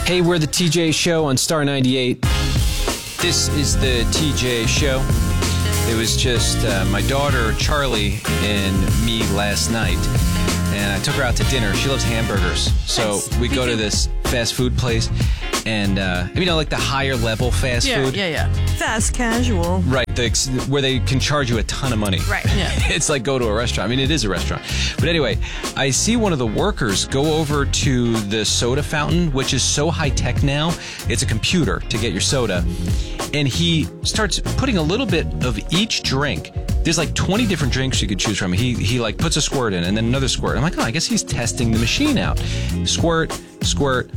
Hey, we're the TJ Show on Star 98. This is the TJ Show. It was just my daughter, Charlie, and me last night. And I took her out to dinner. She loves hamburgers. So we go to this fast food place. And, like the higher level fast food. Yeah. Fast casual. Right, where they can charge you a ton of money. Right. Yeah. It's like go to a restaurant. I mean, it is a restaurant. But anyway, I see one of the workers go over to the soda fountain, which is so high-tech now. It's a computer to get your soda. And he starts putting a little bit of each drink. There's like 20 different drinks you could choose from. He like puts a squirt in and then another squirt. I'm like, I guess he's testing the machine out. Squirt, squirt.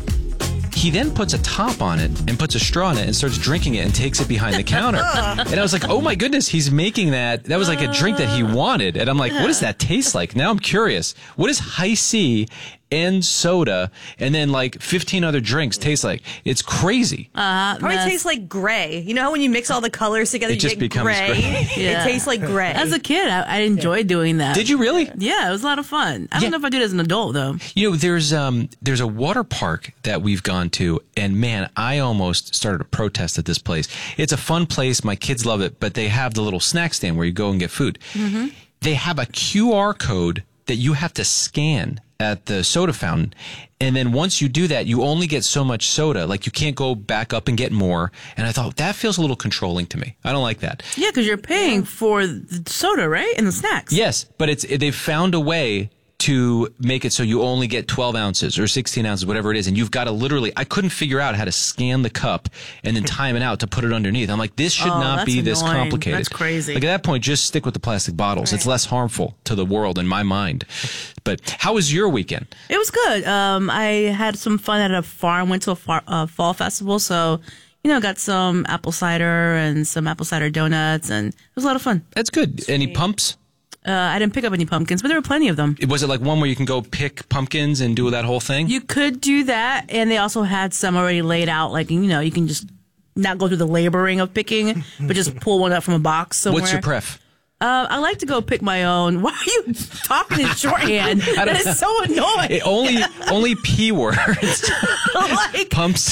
He then puts a top on it and puts a straw in it and starts drinking it and takes it behind the counter. And I was like, oh my goodness, he's making that. That was like a drink that he wanted. And I'm like, what does that taste like? Now I'm curious. What does Hi-C and soda and then like 15 other drinks taste like? It's crazy. Probably tastes like gray. You know how when you mix all the colors together, It just you get becomes gray? gray. Yeah. It tastes like gray. As a kid, I enjoyed doing that. Did you really? Yeah, it was a lot of fun. I don't know if I did it as an adult, though. You know, there's a water park that we've gone to, and man, I almost started a protest at this place. It's a fun place. My kids love it, but they have the little snack stand where you go and get food. Mm-hmm. They have a QR code that you have to scan at the soda fountain. And then once you do that, you only get so much soda. Like you can't go back up and get more. And I thought that feels a little controlling to me. I don't like that. Yeah, because you're paying for the soda, right? And the snacks. Yes, but they've found a way to make it so you only get 12 ounces or 16 ounces, whatever it is. And you've got to literally, I couldn't figure out how to scan the cup and then time it out to put it underneath. I'm like, this should not be this annoying. complicated. That's crazy. Like at that point, just stick with the plastic bottles. Right. It's less harmful to the world in my mind. But how was your weekend? It was good. I had some fun at a farm, went to a fall festival. So, got some apple cider and some apple cider donuts, and it was a lot of fun. That's good. Any pumps? I didn't pick up any pumpkins, but there were plenty of them. Was it like one where you can go pick pumpkins and do that whole thing? You could do that, and they also had some already laid out. Like, you can just not go through the laboring of picking, but just pull one up from a box somewhere. What's your pref? I like to go pick my own. Why are you talking in shorthand? That is so annoying. Only P words. Like pumps,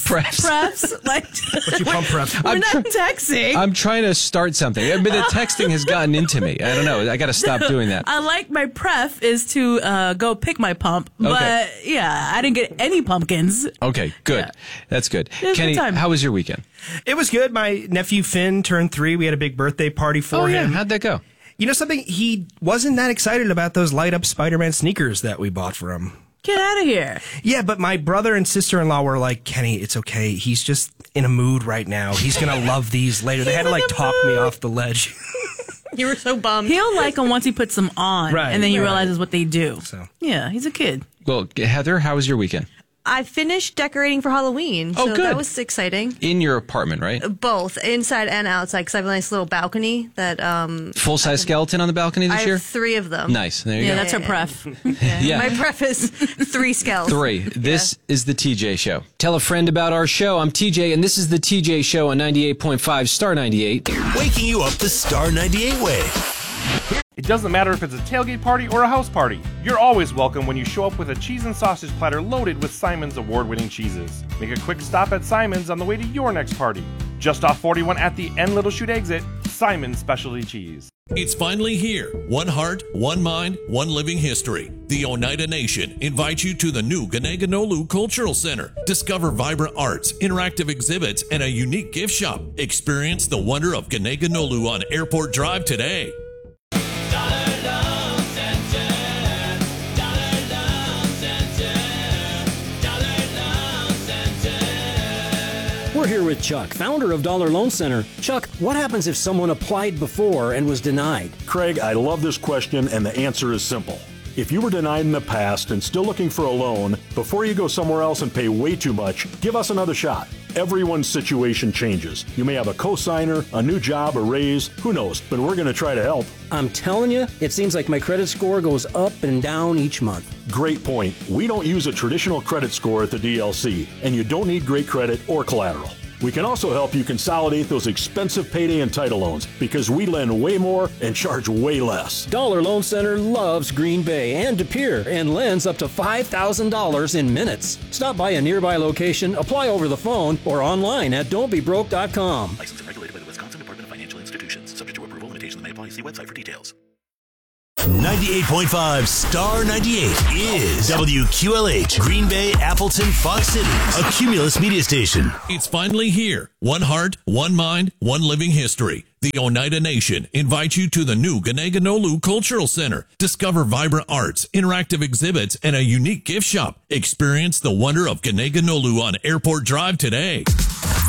prefs. Like, what's your pump pref? We're not texting. I'm trying to start something. But the texting has gotten into me. I don't know. I got to stop doing that. I like my pref is to go pick my pump. But yeah, I didn't get any pumpkins. Okay, good. Yeah. That's good. It was Kenny, a good time. how was your weekend? It was good. My nephew Finn turned 3. We had a big birthday party for him. How'd that go? You know something? He wasn't that excited about those light-up Spider-Man sneakers that we bought for him. Get out of here. Yeah, but my brother and sister-in-law were like, Kenny, it's okay. He's just in a mood right now. He's going to love these later. They had to talk me off the ledge. You were so bummed. He'll like them once he puts them on. Right, and then he right. realizes what they do. So. Yeah, he's a kid. Well, Heather, how was your weekend? I finished decorating for Halloween. Oh, so good. That was exciting. In your apartment, right? Both, inside and outside, because I have a nice little balcony that... Full-size skeleton on the balcony this I year? have 3 of them. Nice. There you Yeah, go. that's her pref. Yeah. My pref is 3 skells. 3. This is the TJ Show. Tell a friend about our show. I'm TJ, and this is the TJ Show on 98.5 Star 98. Waking you up the Star 98 way. It doesn't matter if it's a tailgate party or a house party. You're always welcome when you show up with a cheese and sausage platter loaded with Simon's award-winning cheeses. Make a quick stop at Simon's on the way to your next party. Just off 41 at the N Little Chute exit, Simon's Specialty Cheese. It's finally here. One heart, one mind, one living history. The Oneida Nation invites you to the new Ganeganolu Cultural Center. Discover vibrant arts, interactive exhibits, and a unique gift shop. Experience the wonder of Ganeganolu on Airport Drive today. We're here with Chuck, founder of Dollar Loan Center. Chuck, what happens if someone applied before and was denied? Craig, I love this question, and the answer is simple. If you were denied in the past and still looking for a loan, before you go somewhere else and pay way too much, give us another shot. Everyone's situation changes. You may have a cosigner, a new job, a raise, who knows, but we're going to try to help. I'm telling you, it seems like my credit score goes up and down each month. Great point. We don't use a traditional credit score at the DLC, and you don't need great credit or collateral. We can also help you consolidate those expensive payday and title loans because we lend way more and charge way less. Dollar Loan Center loves Green Bay and De Pere and lends up to $5,000 in minutes. Stop by a nearby location, apply over the phone, or online at don'tbebroke.com. Licensed and regulated by the Wisconsin Department of Financial Institutions. Subject to approval. Limitations may apply. See website for details. 98.5 Star 98 is WQLH, Green Bay, Appleton, Fox City, a Cumulus media station. It's finally here. One heart, one mind, one living history. The Oneida Nation invites you to the new Ganeganolu Cultural Center. Discover vibrant arts, interactive exhibits, and a unique gift shop. Experience the wonder of Ganeganolu on Airport Drive today.